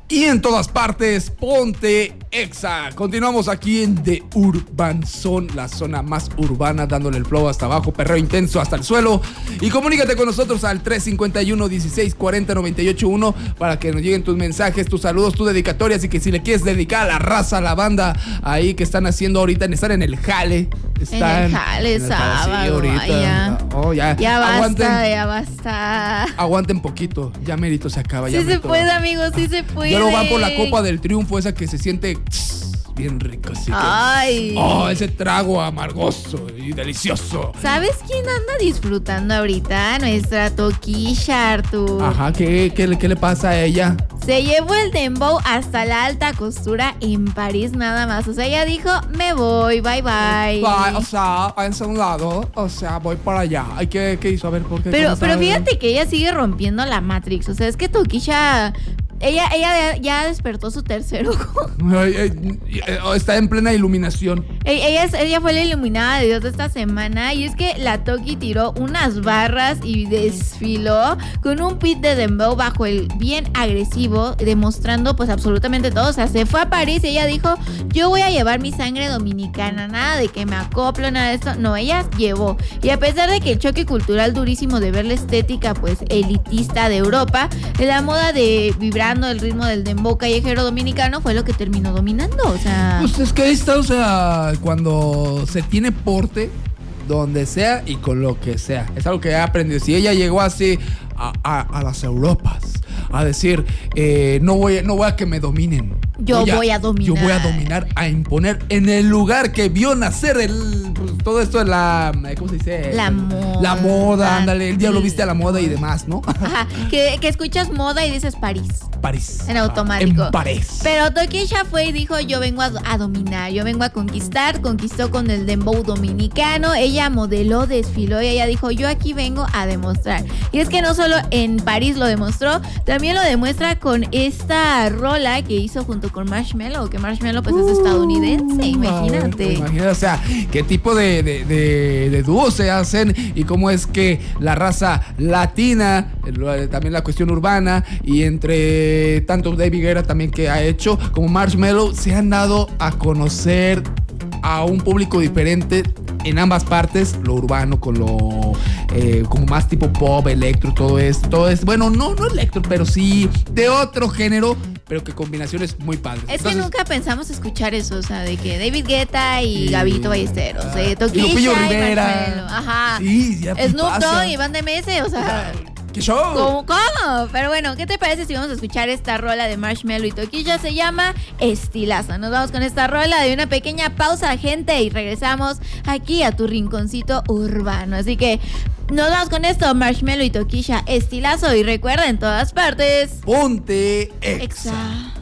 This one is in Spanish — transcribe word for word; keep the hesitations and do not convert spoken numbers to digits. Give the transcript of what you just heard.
y en todas partes, ponte Exa. Continuamos aquí en The Urban Zone, la zona más urbana, dándole el flow hasta abajo, perreo intenso hasta el suelo. Y comunícate con nosotros al tres cinco uno, dieciséis cuarenta, noventa y ocho uno para que nos lleguen tus mensajes, tus saludos, tus dedicatorias. Y que si le quieres dedicar a la raza, a la banda ahí que están haciendo ahorita, están en el jale. Están en el jale, en el sábado. Sí, ahorita. Ya. Oh, ya. ya basta, aguanten, ya basta. Aguanten poquito, ya mérito se acaba. Sí ya se mérito. puede, amigos, sí se puede. Ya lo van por la Copa del Triunfo, esa que se siente bien rico, así que, ay. Oh, ese trago amargoso y delicioso. ¿Sabes quién anda disfrutando ahorita? Nuestra Toquilla, Artur. Ajá, ¿qué, qué, qué le pasa a ella? Se llevó el dembow hasta la alta costura en París nada más. O sea, ella dijo, me voy, bye bye. Bye, o sea, a un lado, o sea, voy para allá. Ay, ¿qué, qué hizo? A ver, ¿por qué? Pero, pero fíjate que ella sigue rompiendo la Matrix. O sea, es que Toquilla... Ella, ella ya despertó su tercer ojo. Ay, ay, está en plena iluminación. Ella, es, ella fue la iluminada de Dios de esta semana. Y es que la Toki tiró unas barras y desfiló con un beat de dembow bajo el bien agresivo, demostrando pues absolutamente todo. O sea, se fue a París y ella dijo, yo voy a llevar mi sangre dominicana. Nada de que me acoplo, nada de esto. No, ella llevó. Y a pesar de que el choque cultural durísimo de ver la estética pues elitista de Europa, la moda de vibrar el ritmo del dembow callejero dominicano fue lo que terminó dominando, o sea... Pues es que ahí está, o sea, cuando se tiene porte, donde sea y con lo que sea. Es algo que he aprendido. Si ella llegó así a, a, a las Europas, a decir, eh, no, voy, no voy a que me dominen. Yo voy a, voy a dominar. Yo voy a dominar, a imponer en el lugar que vio nacer el, pues, todo esto de la... ¿Cómo se dice? La moda. La moda, ándale. El diablo viste a la moda y demás, ¿no? Ajá, que, que escuchas moda y dices París. París. En automático. En París. Pero Toquilla fue y dijo, yo vengo a, a dominar, yo vengo a conquistar. Conquistó con el dembow dominicano. Ella modeló, desfiló y ella dijo, yo aquí vengo a demostrar. Y es que no solo en París lo demostró, también lo demuestra con esta rola que hizo junto con Marshmello, que Marshmello pues uh, es estadounidense, imagínate. Imagínate, o sea, qué tipo de, de, de, de dúos se hacen y cómo es que la raza latina, también la cuestión urbana y entre tanto David Guetta también que ha hecho, como Marshmello, se han dado a conocer a un público diferente en ambas partes, lo urbano con lo eh, como más tipo pop, electro, todo esto, todo es bueno, no, no electro, pero sí de otro género, pero que combinaciones muy padres. Es Entonces, que nunca pensamos escuchar eso, o sea, de que David Guetta y, y Gabito Ballesteros, de Toquilla y Lupillo Rivera, ajá, sí, ya Snoop Dogg y Banda M S, o sea, ¿qué show? ¿Cómo, ¿Cómo? Pero bueno, ¿qué te parece si vamos a escuchar esta rola de Marshmello y Toquilla? Se llama Estilazo. Nos vamos con esta rola de una pequeña pausa, gente, y regresamos aquí a tu rinconcito urbano. Así que nos vamos con esto, Marshmello y Toquilla, Estilazo. Y recuerda, en todas partes, ponte Exa. Exa.